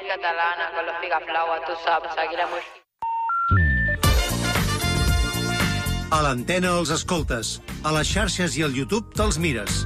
catalana, con los pigaflauas, tú sabes, aquí la música. A l'antena els escoltes, a les xarxes i al YouTube te'ls mires.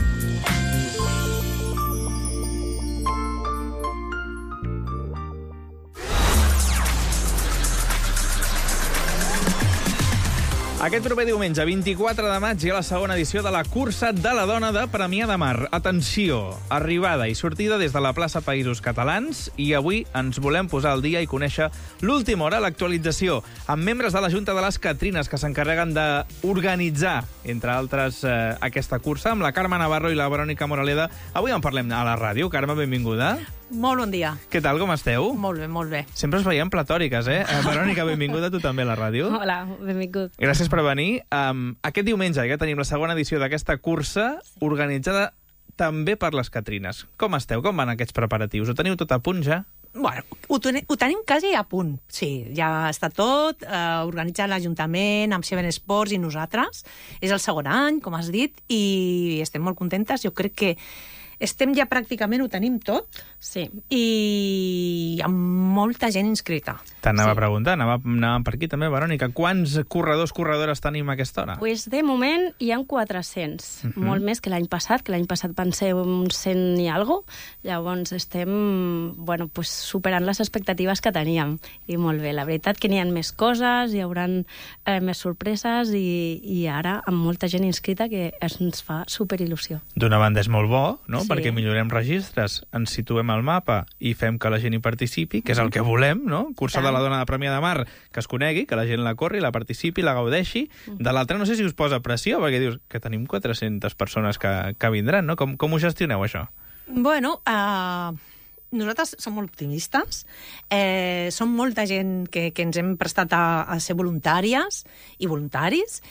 Aquest proper diumenge, 24 de maig, hi ha la segona edició de la Cursa de la Dona de Premià de Mar. Atenció, arribada i sortida des de la plaça Països Catalans, i avui ens volem posar al dia i conèixer l'última hora, l'actualització, amb membres de la Junta de les Catrines que s'encarreguen d'organitzar, entre altres, aquesta cursa, amb la Carme Navarro i la Verònica Moraleda. Avui en parlem a la ràdio. Carme, benvinguda. Molt bon dia. Què tal, com esteu? Molt bé, molt bé. Sempre us veiem platòriques, eh? Verònica, benvinguda, tu també a la ràdio. Hola, benvingut. Gràcies per venir. Aquest diumenge ja tenim la segona edició d'aquesta cursa, organitzada també per les Catrines. Com esteu? Com van aquests preparatius? Ho teniu tot a punt ja? Bueno, ho tenim quasi a punt. Sí, ja està tot organitzat l'Ajuntament, amb Seven Sports i nosaltres. És el segon any, com has dit, i estem molt contentes. Jo crec que estem ja pràcticament, ho tenim tot, sí, i amb molta gent inscrita. T'anava a preguntar, anàvem per aquí també, Verònica. Quants corredors tenim a aquesta hora? Pues de moment hi ha 400, molt més que l'any passat van ser uns 100 i alguna cosa. Llavors estem superant les expectatives que teníem. I molt bé, la veritat que n'hi ha més coses, hi haurà més sorpreses i ara amb molta gent inscrita que ens fa superil·lusió. D'una banda és molt bo, no? Sí. Perquè millorem registres, ens situem al mapa i fem que la gent hi participi, que és el que volem, no? Cursa de la Dona de Premià de Mar, que es conegui, que la gent la corri, la participi, la gaudeixi. De l'altra no sé si us posa pressió, perquè dius que tenim 400 persones que vindran, no? Com ho gestioneu, això? Bueno, nosaltres som molt optimistes. Som molta gent que ens hem prestat a ser voluntàries i voluntaris,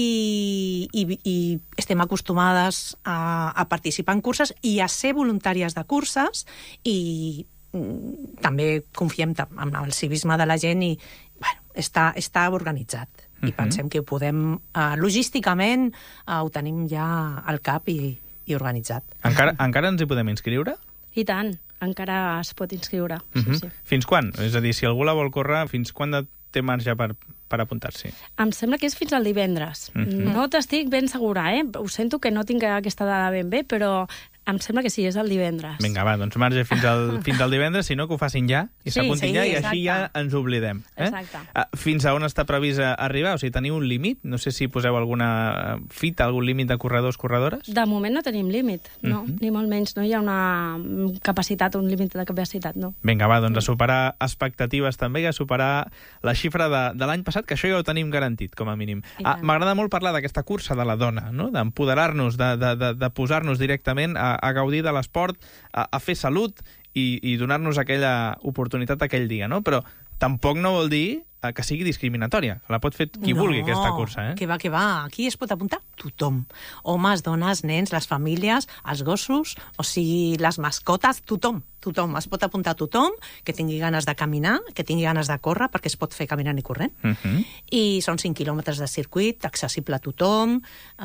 i estem acostumades a participar en curses i a ser voluntàries de curses, i també confiem en el civisme de la gent i està organitzat. I pensem que ho podem, logísticament, ho tenim ja al cap i organitzat. Encara ens hi podem inscriure? I tant, encara es pot inscriure. Sí. Fins quan? És a dir, si algú la vol córrer, fins quan té marge per apuntar-s'hi? Em sembla que és fins al divendres. No t'estic ben segura, Ho sento que no tinc aquesta dada ben bé, però em sembla que sí, és el divendres. Vinga, va, doncs marge fins al divendres, si no que ho facin ja, i s'apuntin ja, i així ja ens oblidem. Exacte. Fins a on està previst arribar? O sigui, teniu un límit? No sé si poseu alguna fita, algun límit de corredors, corredores? De moment no tenim límit, no, ni molt menys. No hi ha una capacitat, un límit de capacitat, no. Vinga, va, doncs a superar expectatives també i a superar la xifra de l'any passat, que això ja ho tenim garantit, com a mínim. M'agrada molt parlar d'aquesta cursa de la dona, no? D'empoderar-nos, de posar-nos directament a gaudir de l'esport, a fer salut i donar-nos aquella oportunitat aquell dia, no? Però tampoc no vol dir que sigui discriminatòria. La pot fer qui vulgui, aquesta cursa, Que va. Aquí es pot apuntar tothom. Homes, dones, nens, les famílies, els gossos, o sigui, les mascotes, tothom. Es pot apuntar tothom que tingui ganes de caminar, que tingui ganes de córrer, perquè es pot fer caminant i corrent. I són 5 quilòmetres de circuit, accessible a tothom.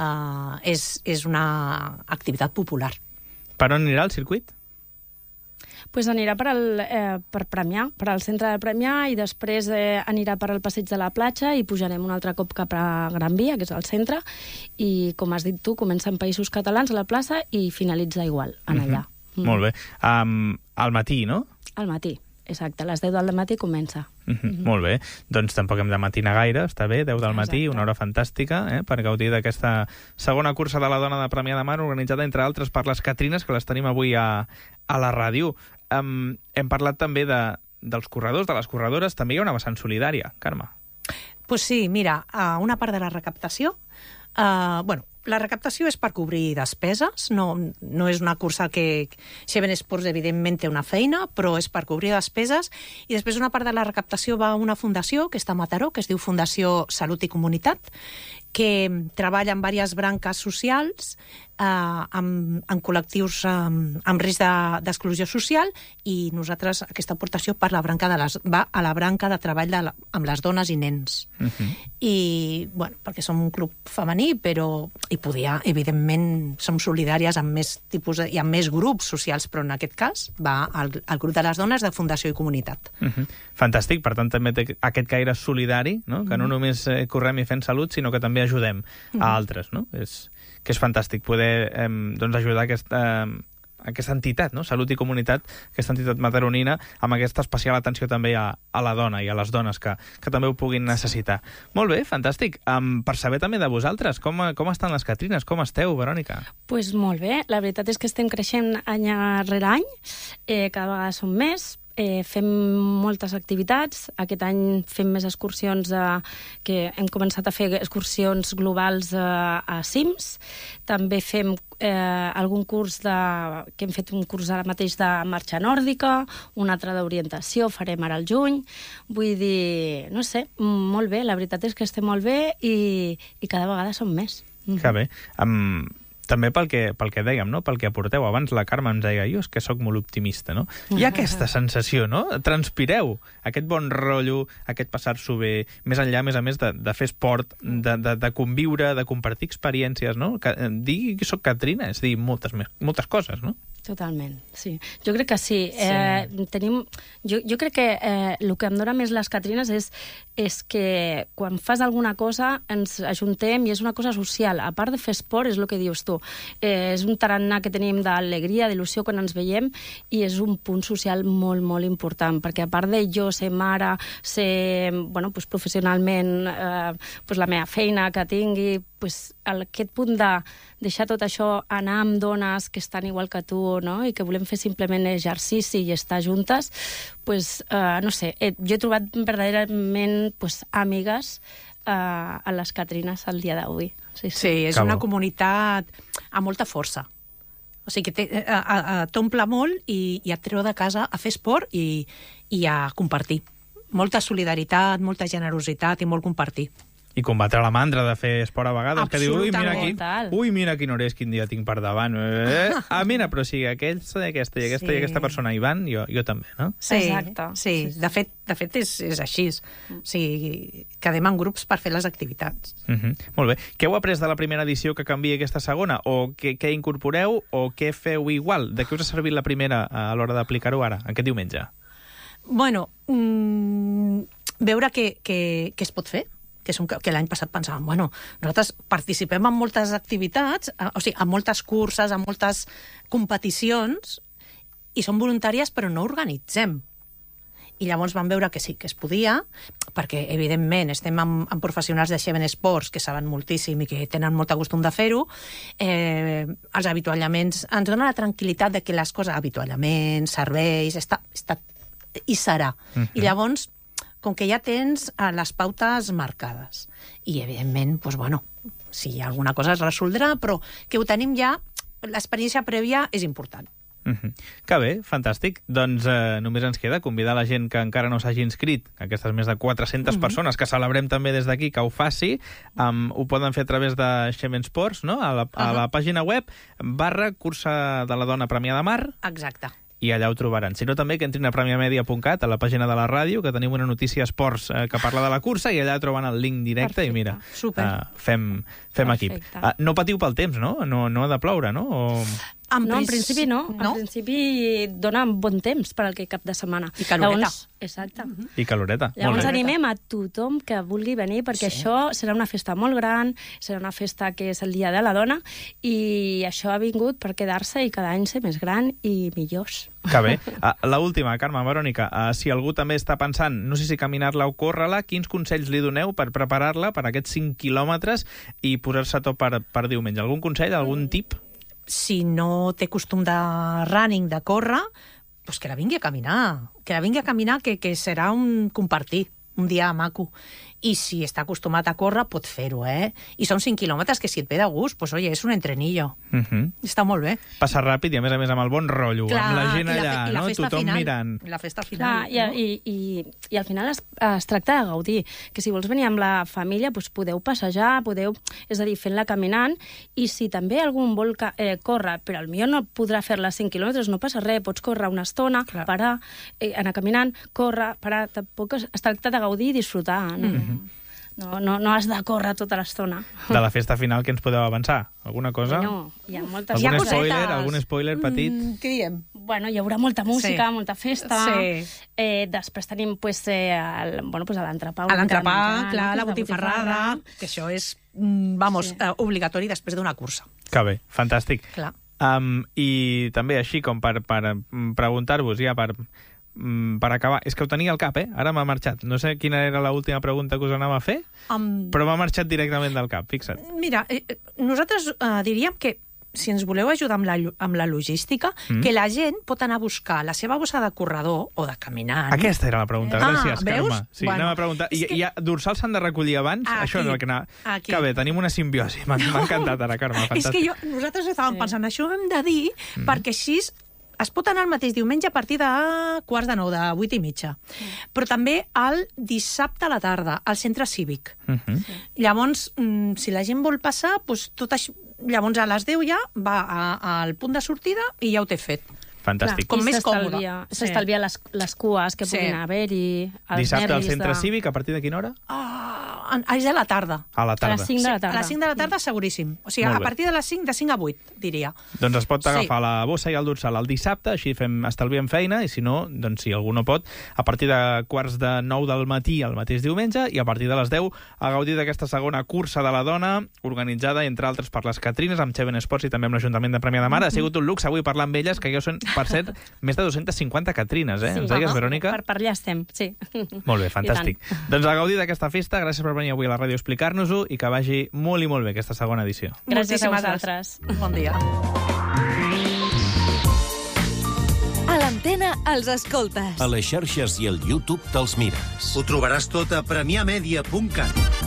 És una activitat popular. Per on anirà el circuit? Pues anirà per Premià, per al centre de Premià, i després anirà per al passeig de la platja i pujarem un altre cop cap a Gran Via, que és al centre, i, com has dit tu, comença en Països Catalans a la plaça i finalitza igual, allà. Molt bé. Al matí, no? Al matí, exacte. A les 10 del matí comença. Molt bé. Doncs tampoc hem de matinar gaire, està bé, 10 del matí, una hora fantàstica, per gaudir d'aquesta segona cursa de la Dona de Premià de Mar, organitzada, entre altres, per les Catrines, que les tenim avui a la ràdio. Hem parlat també dels corredors, de les corredores. També hi ha una vessant solidària, Carme. Pues sí, mira, una part de la recaptació... la recaptació és per cobrir despeses, no és una cursa que Seven Sports, evidentment, té una feina, però és per cobrir despeses, i després una part de la recaptació va a una fundació que està a Mataró, que es diu Fundació Salut i Comunitat, que treballa en diverses branques socials, en col·lectius amb risc d'exclusió social, i nosaltres aquesta aportació va a la branca de treball amb les dones i nens. I, bueno, perquè som un club femení, però evidentment, som solidàries amb més tipus i amb més grups socials, però en aquest cas va al grup de les dones de Fundació i Comunitat. Fantàstic, per tant també té aquest caire solidari, no? Que no només correm i fem salut, sinó que també ajudem a altres, no? Que és fantàstic poder ajudar aquesta entitat, no? Salut i Comunitat, aquesta entitat mataronina, amb aquesta especial atenció també a la dona i a les dones que també ho puguin necessitar. Molt bé, fantàstic. Per saber també de vosaltres, com estan les Catrines? Com esteu, Verònica? Pues molt bé. La veritat és que estem creixent any rere any. Cada vegada som més. Fem moltes activitats. Aquest any fem més excursions, que hem començat a fer excursions globals a Cims. També fem algun curs que hem fet un curs ara mateix de marxa nòrdica, un altre d'orientació, farem ara al juny. Vull dir, no sé, molt bé. La veritat és que estem molt bé i cada vegada som més. Que bé. També pel que dèiem, no? Pel que aporteu. Abans la Carme ens deia, jo és que sóc molt optimista, no? Hi ha aquesta sensació, no? Transpireu aquest bon rotllo, aquest passar-s'ho bé, més enllà, a més, de fer esport, de conviure, de compartir experiències, no? Dir que soc Catrina és dir moltes coses, no? Totalment, sí. Jo crec que sí. Jo crec que el que em dona més les Catrines és que quan fas alguna cosa ens ajuntem i és una cosa social. A part de fer esport, és el que dius tu. És un tarannà que tenim d'alegria, d'il·lusió quan ens veiem, i és un punt social molt, molt important, perquè a part de jo ser mare, ser professionalment la meva feina que tingui, aquest punt de deixar tot això, anar amb dones que estan igual que tu, no? I que volem fer simplement exercici i estar juntes, no sé, jo he trobat verdaderament amigues a les Catrines al dia d'avui. Sí, és una comunitat amb molta força. O sigui, que t'omple molt i et treu de casa a fer esport i a compartir. Molta solidaritat, molta generositat i molt compartir. I combatre la mandra de fer esport a vegades, que diu, ui, mira quin hores, quin dia tinc per davant. Mira, però sí, aquesta i aquesta persona hi van, jo també, no? Sí, exacte. Sí. De fet és així. O sigui, quedem en grups per fer les activitats. Molt bé. Què heu après de la primera edició que canvia aquesta segona? O què incorporeu o què feu igual? De què us ha servit la primera a l'hora d'aplicar-ho ara, aquest diumenge? Bueno, veure què es pot fer, que l'any passat pensàvem, nosaltres participem en moltes activitats, o sigui, en moltes curses, en moltes competicions, i som voluntàries però no organitzem. I llavors vam veure que sí, que es podia, perquè, evidentment, estem amb professionals de Seven Sports que saben moltíssim i que tenen molt costum de fer-ho. Els avituallaments ens donen la tranquil·litat de que les coses, avituallaments, serveis, està i serà. I llavors, com que ja tens les pautes marcades. I, evidentment, si hi ha alguna cosa es resoldrà, però que ho tenim ja, l'experiència prèvia és important. Que bé, fantàstic. Doncs només ens queda convidar la gent que encara no s'hagi inscrit, aquestes més de 400 persones que celebrem també des d'aquí, que ho faci. Ho poden fer a través de Seven Sports, no? A la pàgina web /cursa de la dona Premià de Mar. Exacte. I allà ho trobaran. Si no, també que entrin a premiamedia.cat, a la pàgina de la ràdio, que tenim una notícia esports que parla de la cursa, i allà troben el link directe. Perfecte. I mira, fem equip. No patiu pel temps, no? No ha de ploure, no? En principi no. En principi dona bon temps per al cap de setmana. I caloreta. Exacte. I caloreta. Llavors animem a tothom que vulgui venir, perquè això serà una festa molt gran, serà una festa que és el Dia de la Dona, i això ha vingut per quedar-se i cada any ser més gran i millors. Que bé. L'última, Carme, Verònica, si algú també està pensant, no sé si caminar-la o córrer-la, quins consells li doneu per preparar-la per aquests 5 quilòmetres i posar-se a tot per diumenge? Algun consell, algun tip? Si no té costum de running, de córrer, que la vingui a caminar. Que la vingui a caminar, que serà un compartir, un dia maco. I si està acostumat a córrer, pot fer-ho, I són 5 quilòmetres que si et ve de gust, pues, oye, és un entrenillo. Està molt bé. Passa ràpid i, a més, amb el bon rotllo, amb la gent allà, la no? Tothom final, mirant. La festa final. Clar, i al final es tracta de gaudir, que si vols venir amb la família, doncs podeu passejar, és a dir, fent-la caminant, i si també algú vol córrer, però potser no podrà fer-la 5 quilòmetres, no passa res, pots córrer una estona, parar, anar caminant, córrer, parar, tampoc es tracta de gaudir i disfrutar, no has de córrer tota l'estona. De la festa final, què ens podeu avançar? Alguna cosa? No, hi ha moltes Algun spoiler petit? Què diem? Bueno, hi haurà molta música, molta festa. Sí. Després tenim l'entrepà. A l'entrepà, clar, la botifarrada, que això és, obligatori després d'una cursa. Que bé, fantàstic. Clar. I també així, com per preguntar-vos ja, per acabar, és que ho tenia al cap, ara m'ha marxat. No sé quina era l'última pregunta que us anava a fer, però m'ha marxat directament del cap, fixa't. Mira, nosaltres diríem que si ens voleu ajudar amb la logística, que la gent pot anar a buscar la seva bossa de corredor o de caminant. Aquesta era la pregunta, gràcies, Carme. Sí, bueno, anava a preguntar. I dorsals s'han de recollir abans? Això és el que anava... Que bé, tenim una simbiosi. M'ha encantat ara, Carme, fantàstic. És que nosaltres estàvem pensant, això ho hem de dir, perquè així es pot anar el mateix diumenge a partir de 8:45, de 8:30. Però també el dissabte a la tarda, al centre cívic. Llavors, si la gent vol passar, doncs tot això... Llavors, a les 10 ja va al punt de sortida i ja ho té fet. Fantàstic. Com més còmode. S'estalvia les cues que puguin haver-hi. Dissabte al centre cívic, a partir de quina hora? És a la tarda. A la tarda. A les 5 de la tarda. A les 5 de la tarda, seguríssim. O sigui, a partir de les 5, de 5 a 8, diria. Doncs es pot agafar la bossa i el dorsal el dissabte, així estalviem feina, i si no, doncs si algú no pot, a partir de 8:45 del matí el mateix diumenge, i a partir de les 10 a gaudir d'aquesta segona cursa de la dona, organitzada, entre altres, per les Catrines, amb Cheven Sports i també amb l'Ajuntament de Premià de Mar. Ha sigut un luxe avui parlar amb elles, que jo són, per cert, més de 250 Catrines, Ens deies, Verònica? Per allà estem, sí. Molt bé, fantàstic. Doncs a gaudir d'aquesta festa, gràcies per venir avui a la ràdio a explicar-nos-ho i que vagi molt i molt bé aquesta segona edició. Gràcies a vosaltres. Bon dia. A l'antena els escoltes. A les xarxes i al YouTube te'ls mires. Ho trobaràs tot a premiamedia.cat.